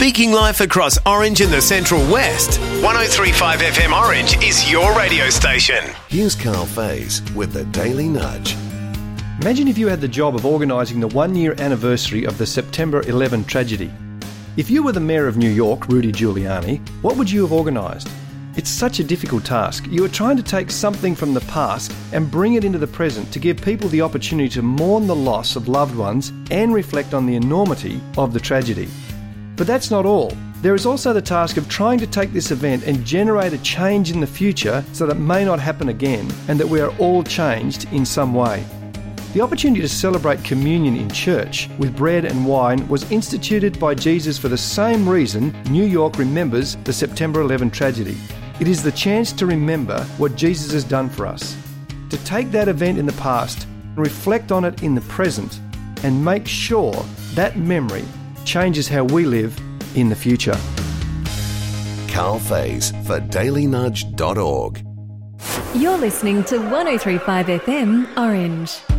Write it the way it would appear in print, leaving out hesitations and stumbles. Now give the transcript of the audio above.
speaking life across Orange and the Central West. 103.5 FM Orange is your radio station. Here's Carl Faze with the Daily Nudge. Imagine if you had the job of organising the 1-year anniversary of the September 11 tragedy. If you were the Mayor of New York, Rudy Giuliani, what would you have organised? It's such a difficult task. You are trying to take something from the past and bring it into the present to give people the opportunity to mourn the loss of loved ones and reflect on the enormity of the tragedy. But that's not all. There is also the task of trying to take this event and generate a change in the future so that it may not happen again and that we are all changed in some way. The opportunity to celebrate communion in church with bread and wine was instituted by Jesus for the same reason New York remembers the September 11 tragedy. It is the chance to remember what Jesus has done for us, to take that event in the past, reflect on it in the present, and make sure that memory changes how we live in the future. Carl Faze for dailynudge.org. You're listening to 103.5 FM Orange.